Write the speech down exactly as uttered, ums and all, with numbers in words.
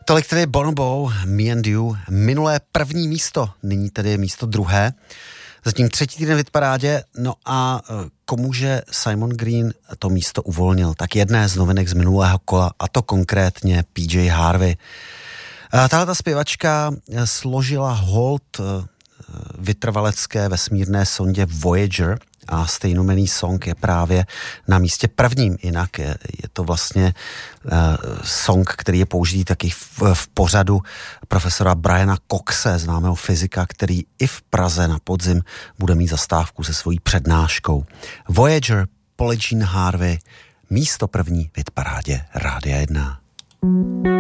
Tolik tedy Bonobo, Me and You, minulé první místo, nyní tedy místo druhé. Zatím třetí týden v hitparádě, no a komuže Simon Green to místo uvolnil? Tak jedné z novinek z minulého kola, a to konkrétně P J Harvey. Tahle ta zpěvačka složila hold vytrvalecké vesmírné sondě Voyager a stejnojmenný song je právě na místě prvním. Jinak je, je to vlastně uh, song, který je použitý taky v, v pořadu profesora Briana Coxe, známého fyzika, který i v Praze na podzim bude mít zastávku se svojí přednáškou. Voyager, Paula Jean Harvey, místo první v hitparádě Rádia jedna.